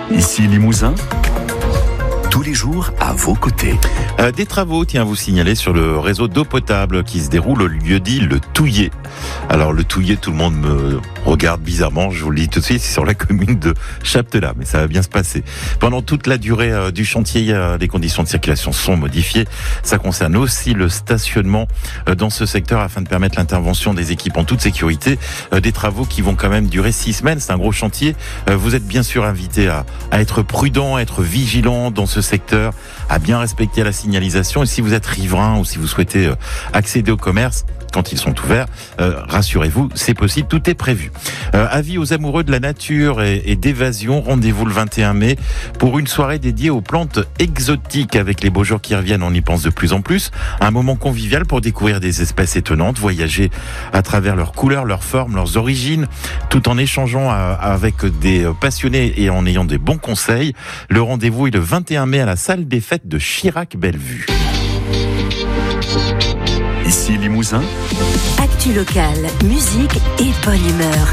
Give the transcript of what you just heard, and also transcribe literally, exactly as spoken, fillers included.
Ici Limousin, tous les jours à vos côtés. Euh, des travaux, tiens, vous signalez sur le réseau d'eau potable qui se déroule au lieu-dit Le Touillet. Alors le Touillet, tout le monde me regarde bizarrement, je vous le dis tout de suite, c'est sur la commune de Chaptelat, mais ça va bien se passer. Pendant toute la durée euh, du chantier, euh, les conditions de circulation sont modifiées. Ça concerne aussi le stationnement euh, dans ce secteur afin de permettre l'intervention des équipes en toute sécurité. Euh, des travaux qui vont quand même durer six semaines, c'est un gros chantier. Euh, vous êtes bien sûr invité à, à être prudent, à être vigilant dans ce secteur, à bien respecter la signalisation. Et si vous êtes riverain ou si vous souhaitez euh, accéder au commerce, quand ils sont ouverts, euh, rassurez-vous, c'est possible, tout est prévu. Euh, avis aux amoureux de la nature et, et d'évasion, rendez-vous le vingt et un mai pour une soirée dédiée aux plantes exotiques. Avec les beaux jours qui reviennent, on y pense de plus en plus. Un moment convivial pour découvrir des espèces étonnantes, voyager à travers leurs couleurs, leurs formes, leurs origines, tout en échangeant à, avec des passionnés et en ayant des bons conseils. Le rendez-vous est le vingt et un mai à la salle des fêtes de Chirac-Bellevue. Ici Limousin, Actu locale, musique et bonne humeur.